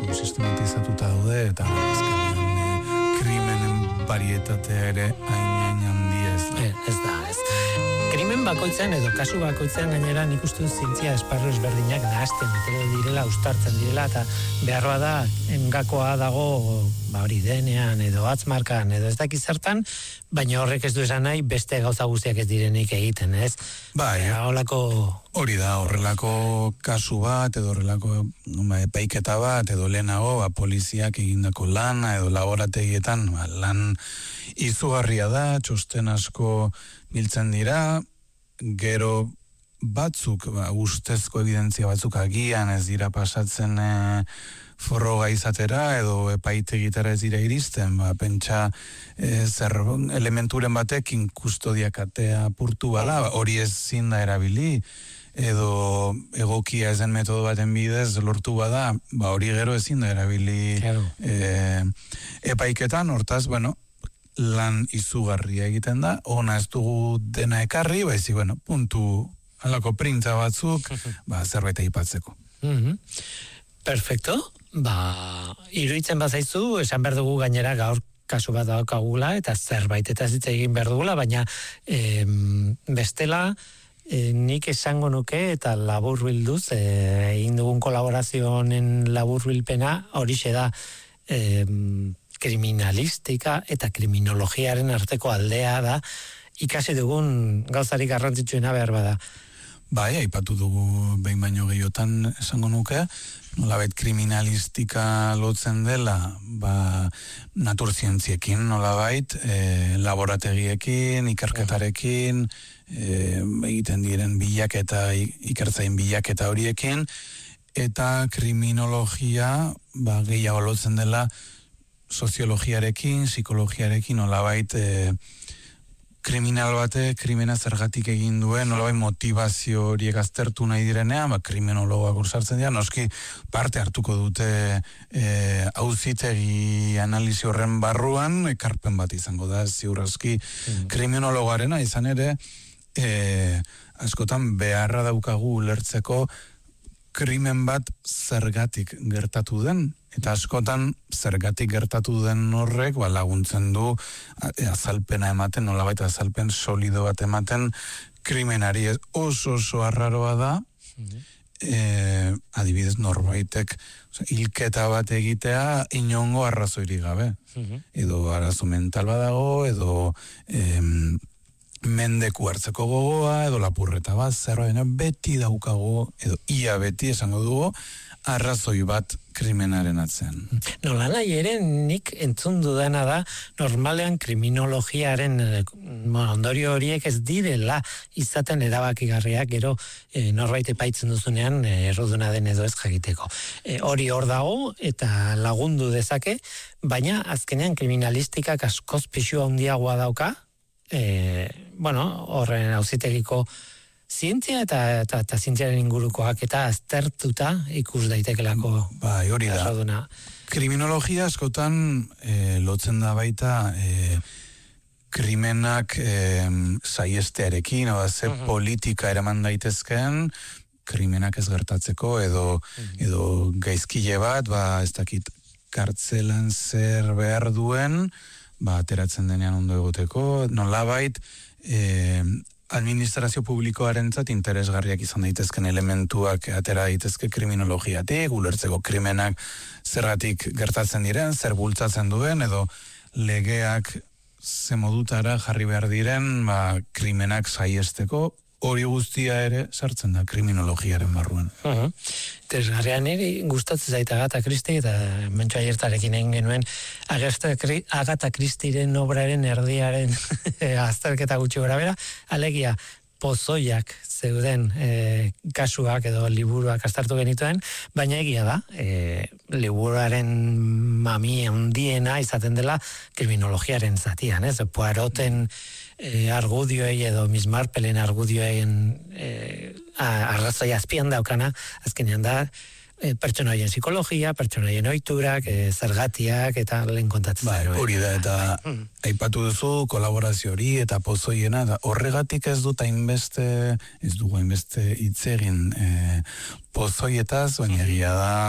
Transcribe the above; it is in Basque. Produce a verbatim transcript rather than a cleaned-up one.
oso sistematizatuta daude, eta azkenean e, krimenen varietatea ere hain handia ez da. Ez da, ez. Krimen bakoitzean edo kasu bakoitzean gainera nik uste dut zientzia esparru ezberdinak nahasten direla, ustartzen direla, eta beharroa da, engakoa dago, ba hori denean edo atzmarkan edo ez dakiz zertan, baina horrek ez du esan nahi beste gauza guztiak ez direnik egiten, ez? Bai, holako... Hori da, horrelako kasu bat, edo horrelako ba, epaiketa bat, edo lehenago, ba, poliziak egindako lana, edo laborategietan, ba, lan izugarria da, txosten asko biltzen dira, gero batzuk, ba, ustezko evidentzia batzuk agian ez dira pasatzen e, forroga izatera, edo epaitegitara ez dira iristen, ba, pentsa e, zer elementuren batekin kustodiakatea apurtu bala, ba, hori ez zinda erabili, edo egokia ezen metodo baten bidez lortu bada, ba, hori gero ezin da erabili claro. e, epaiketan, hortaz, bueno, lan izugarria egiten da, ona ez dugu dena ekarri, baizik, bueno, puntu halako printza batzuk, ba, zerbait aipatzeko. Mm-hmm. Perfecto, ba, iruditzen bazaizu, esan behar dugu gainera gaur kasu bat daukagula, eta zerbait eta ez egin behar dugula, baina em, bestela, e, nik esango nuke, eta labur bilduz, e, egin dugun kolaborazioen labur bilpena, horixe da, em, kriminalistika eta kriminologiaren arteko aldea da, ikasi dugun gauzarik garrantzitsuena behar bada. Bai, aipatu dugu behin baino gehiotan esango nuke, nolabait kriminalistika lotzen dela, ba, naturzientziekin nolabait, e, laborategiekin, ikerketarekin, e, egiten diren bilaketa, ikertzain bilaketa horiekin, eta kriminologia, ba, gehiago lotzen dela, soziologiarekin, psikologiarekin, nolabait e, kriminal bate, krimena zergatik egin duen, nolabait motivazio horiek aztertu nahi direnean, ba, kriminologoak ursartzen dira, noski parte hartuko dute e, auzitegi analizi horren barruan, ekarpen bat izango da, ziurrazki mm. kriminologoarena, izan ere, e, askotan beharra daukagu ulertzeko krimen bat zergatik gertatu den, eta askotan zergatik gertatu den horrek ba, laguntzen du azalpena ematen, nolabait azalpen solido bat ematen krimenari. Oso oso arraroa da, mm-hmm. e, adibidez norbaitek hilketa bat egitea inongo arrazoirik gabe. Mm-hmm. Edo arazo mental badago, edo em, mendeku hartzeko gogoa, edo lapurreta bat, zerroa beti daukago, edo ia beti esango dugu, arrazoi bat krimenaren atzean. Nola nahi ere, nik entzun dudana da, normalean kriminologiaren bueno, ondorio horiek ez direla izaten erabakigarriak, gero e, norbait epaitzen duzunean e, erroduna den edo ez jakiteko. E, hori hor dago eta lagundu dezake, baina azkenean kriminalistikak askoz pixua handiagoa dauka, e, bueno, horren auzitegiko zientzia eta, eta, eta zientziaren ingurukoak eta aztertuta ikus daitekelako. Bai, hori da. Erroduna. Kriminologia askotan e, lotzen da baita e, krimenak e, saiestearekin, oda ze uh-huh. politika eraman daitezkeen, krimenak ez gertatzeko, edo, uh-huh. edo gaizkile bat, ba, ez dakit, kartzelan zer behar duen, ba, ateratzen denean ondo egoteko, nolabait, e, administrazio publikoarentzat interesgarriak izan daitezken elementuak atera daitezke kriminologiatik, ulertzeko krimenak zergatik gertatzen diren, zer bultzatzen duen, edo legeak ze modutara jarri behar diren, ba, krimenak saiesteko, hori guztia ere sartzen da kriminologiaren barruan. Uh-huh. Interesgarrian ere gustatzen zaita Agatha Christie, eta mentxo aiertarekin egin genuen Agatha Christieren obraren erdiaren azterketa gutxi gora bera, alegia pozoiak zeuden e, kasuak edo liburuak astartu genituen, baina egia da, e, liburuaren mami handiena izaten dela kriminologiaren zatian, ez? Poiroten e, argudioei edo Miss Marplen argudioen e, arrazoi azpian daukana, azkenean da, e, pertsonaien psikologia, pertsonaien ohiturak, e, zergatiak, eta lehen kontatzen. Bai, hori da, eta mm. aipatu duzu kolaborazio hori eta pozoiena, da, horregatik ez dut hainbeste, ez dugu hainbeste hitz egin e, pozoietaz, baina egia da